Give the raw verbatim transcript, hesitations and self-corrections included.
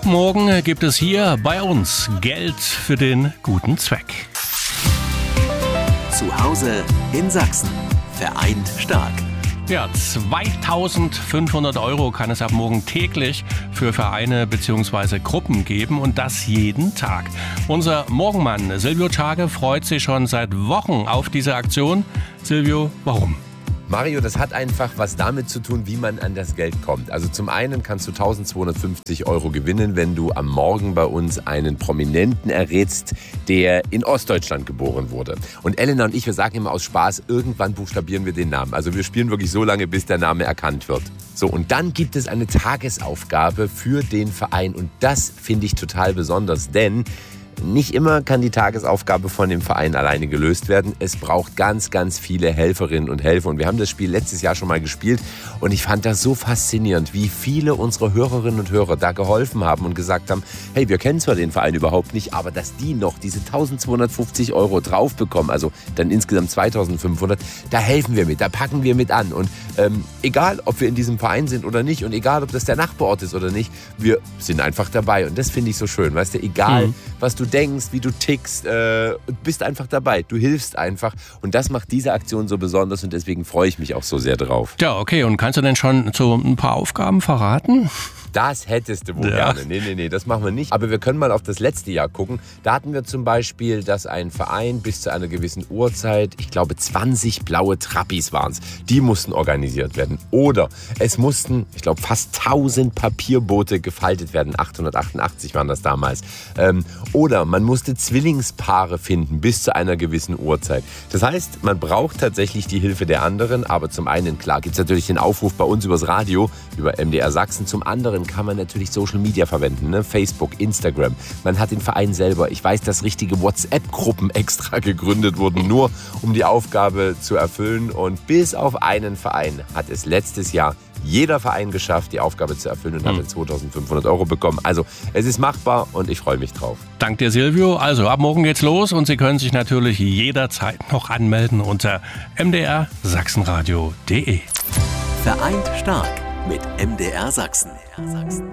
Ab morgen gibt es hier bei uns Geld für den guten Zweck. Zu Hause in Sachsen. Vereint stark. Ja, zweitausendfünfhundert Euro kann es ab morgen täglich für Vereine bzw. Gruppen geben und das jeden Tag. Unser Morgenmann Silvio Tage freut sich schon seit Wochen auf diese Aktion. Silvio, warum? Mario, das hat einfach was damit zu tun, wie man an das Geld kommt. Also zum einen kannst du eintausendzweihundertfünfzig Euro gewinnen, wenn du am Morgen bei uns einen Prominenten errätst, der in Ostdeutschland geboren wurde. Und Elena und ich, wir sagen immer aus Spaß, irgendwann buchstabieren wir den Namen. Also wir spielen wirklich so lange, bis der Name erkannt wird. So, und dann gibt es eine Tagesaufgabe für den Verein. Und das finde ich total besonders, denn nicht immer kann die Tagesaufgabe von dem Verein alleine gelöst werden. Es braucht ganz, ganz viele Helferinnen und Helfer. Und wir haben das Spiel letztes Jahr schon mal gespielt. Und ich fand das so faszinierend, wie viele unserer Hörerinnen und Hörer da geholfen haben und gesagt haben, hey, wir kennen zwar den Verein überhaupt nicht, aber dass die noch diese eintausendzweihundertfünfzig Euro drauf bekommen, also dann insgesamt zweitausendfünfhundert, da helfen wir mit, da packen wir mit an. Und ähm, egal, ob wir in diesem Verein sind oder nicht und egal, ob das der Nachbarort ist oder nicht, wir sind einfach dabei. Und das finde ich so schön, weißt du, egal, mhm. was du denkst, wie du tickst, äh, bist einfach dabei. Du hilfst einfach und das macht diese Aktion so besonders und deswegen freue ich mich auch so sehr drauf. Ja, okay. Und kannst du denn schon so ein paar Aufgaben verraten? Das hättest du wohl ja. gerne. Nee, nee, nee, das machen wir nicht. Aber wir können mal auf das letzte Jahr gucken. Da hatten wir zum Beispiel, dass ein Verein bis zu einer gewissen Uhrzeit, ich glaube zwanzig blaue Trappis waren es, die mussten organisiert werden. Oder es mussten, ich glaube fast tausend Papierboote gefaltet werden. achthundertachtundachtzig waren das damals. Ähm, oder man musste Zwillingspaare finden bis zu einer gewissen Uhrzeit. Das heißt, man braucht tatsächlich die Hilfe der anderen. Aber zum einen, klar, gibt es natürlich den Aufruf bei uns übers Radio, über M D R Sachsen. Zum anderen kann man natürlich Social Media verwenden, ne? Facebook, Instagram. Man hat den Verein selber. Ich weiß, dass richtige WhatsApp-Gruppen extra gegründet wurden, nur um die Aufgabe zu erfüllen. Und bis auf einen Verein hat es letztes Jahr jeder Verein geschafft, die Aufgabe zu erfüllen und hm. hat zweitausendfünfhundert Euro bekommen. Also es ist machbar und ich freue mich drauf. Dank dir, Silvio. Also ab morgen geht's los und Sie können sich natürlich jederzeit noch anmelden unter m d r sachsenradio punkt d e. Vereint stark mit M D R Sachsen.